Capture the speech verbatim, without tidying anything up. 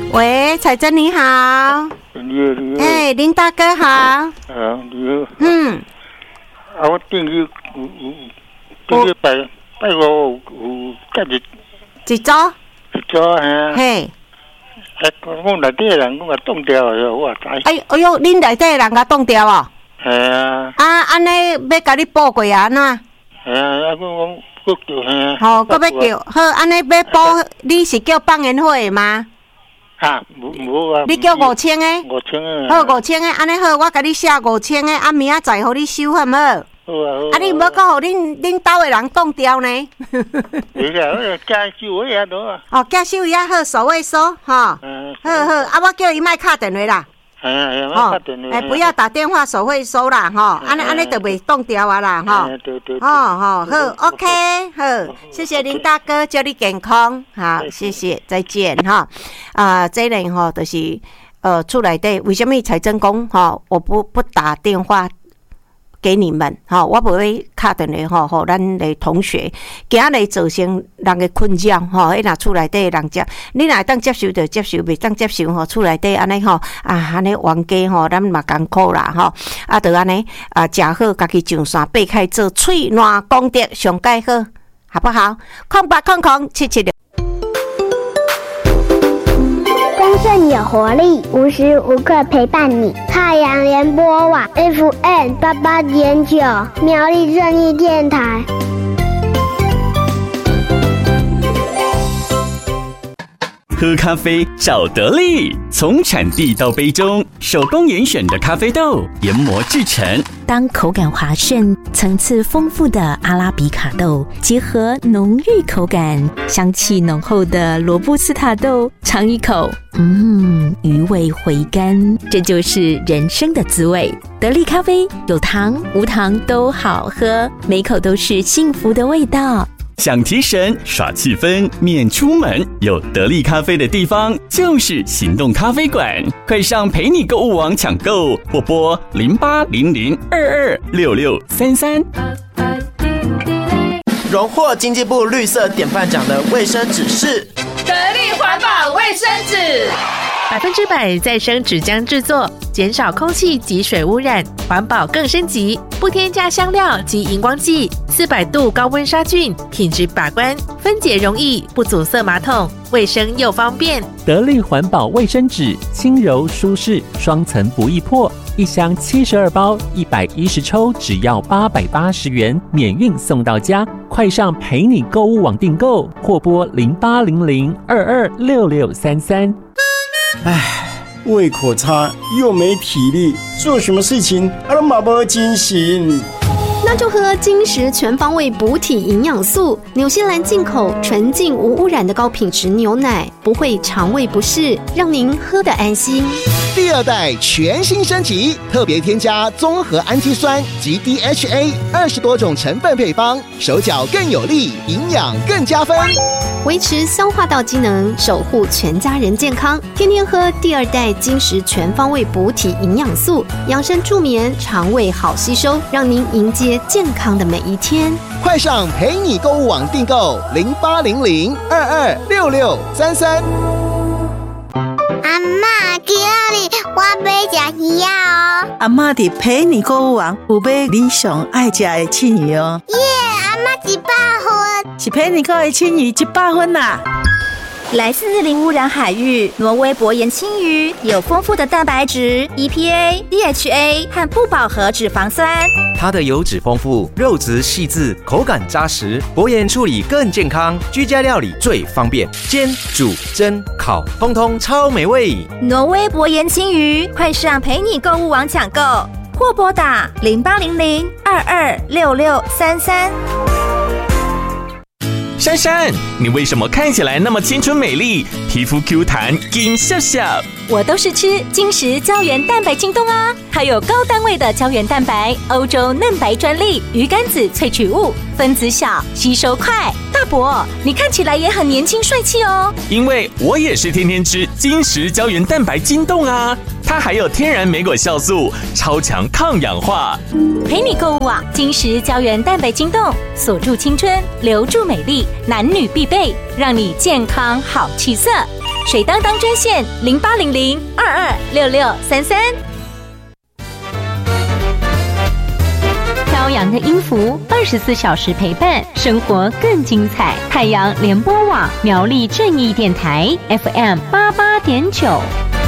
喂，彩珍你好。 你好，你好。 哎，林大哥好。 啊，你好。 嗯。 啊，我订去有有订去拜拜五有有隔日。 一组。 一组嘿。 嘿。 哎，我内底人我甲冻掉了，我知。 哎哎呦，恁内底人甲冻掉哦。 系啊。 啊，安尼要甲你报过啊？哪？ 系啊，啊，我我我叫嘿啊。 好，搁要叫好，安尼要报，你是叫放烟火的吗？ 哈，无无啊。 你叫五千个。 五千个。 好，五千个，安尼好，我甲你写五千个，啊，明仔载互你收，好唔好？ 好啊好。 啊，你无讲互恁恁兜的人冻掉呢？ 袂啊，我加收位啊都啊。 哦，加收也好，所谓收哈。嗯。好好，啊，我叫伊莫敲电话啦。 系啊系啊，莫敲电话。 哎，不要打电话，手会收啦，哈，安尼安尼就袂冻掉啊啦，哈。 对对。 哦好，好 ，OK， 好，谢谢林大哥，祝你健康，好，谢谢，再见哈。啊，这人哈就是呃，厝内底为什么财政讲哈，我不不打电话给你们哈，我不会打电话哈，给咱的同学，惊来造成人的困扰哈。迄若厝内底人接，你若当接受就接受，袂当接受吼，厝内底安尼吼啊，安尼冤家吼，咱嘛艰苦啦吼。啊，就安尼啊，食好，家己上山爬开做喙烂功德上介好，好不好？空八空空七七六。 丰盛有活力，无时无刻陪伴你。太阳联播网 F M 八八点九，苗栗正义电台。 喝咖啡找得力，从产地到杯中，手工严选的咖啡豆研磨制成。 当口感滑顺、层次丰富的阿拉比卡豆结合浓郁口感、香气浓厚的罗布斯塔豆，尝一口，嗯，余味回甘，这就是人生的滋味。得力咖啡有糖无糖都好喝，每口都是幸福的味道。 想提神耍气氛免出门，有得力咖啡的地方就是行动咖啡馆，快上陪你购物网抢购，或拨零八零零二二六六三三。 荣获经济部绿色典范奖的卫生纸是得力环保卫生纸，百分之百再生纸浆制作，减少空气及水污染，环保更升级，不添加香料及荧光剂，四百度高温杀菌，品质把关，分解容易，不阻塞马桶，卫生又方便。 得力环保卫生纸，轻柔舒适，双层不易破，一箱七十二包，一百一十抽，只要八百八十元，免运送到家。快上陪你购物网订购，或拨零八零零二二六六三三。 唉，胃口差又没体力，做什么事情啊都马不精神。 那就喝金石全方位补体营养素，纽西兰进口纯净无污染的高品质牛奶，不会肠胃不适，让您喝得安心。 第二代全新升级，特别添加综合氨基酸及 D H A 二十多种成分配方，手脚更有力，营养更加分， 维持消化道机能，守护全家人健康。天天喝第二代金石全方位补体营养素，养生助眠，肠胃好吸收，让您迎接健康的每一天。 快上陪你购物网订购零八零零二二六六三三。 阿嬷，今日我要吃鱼啊！ 阿嬷伫陪你购物网有买你上爱吃的青鱼哦。 耶，阿嬷一百分， 是陪你购的青鱼一百分啦。 来自零污染海域，挪威薄盐青鱼有丰富的蛋白质、E P A、D H A 和不饱和脂肪酸。 它的油脂丰富，肉质细致，口感扎实，薄盐处理更健康，居家料理最方便，煎、煮、蒸、烤，通通超美味。 挪威薄盐青鱼，快上陪你购物网抢购，或拨打零八零零二二六六三三。 珊珊，你为什么看起来那么青春美丽，皮肤 Q 弹，金笑笑？ 我都是吃金石胶原蛋白晶冻啊，它有高单位的胶原蛋白，欧洲嫩白专利，鱼肝子萃取物，分子小，吸收快。大伯，你看起来也很年轻帅气哦。 因为我也是天天吃金石胶原蛋白晶冻啊，它还有天然莓果酵素，超强抗氧化。 陪你购物网，金石胶原蛋白晶冻，锁住青春，留住美丽，男女必备，让你健康好气色。 水当当专线零八零零二二六六三三。飘扬的音符，二十四小时陪伴，生活更精彩。太阳联播网苗栗正义电台 F M 八八点九。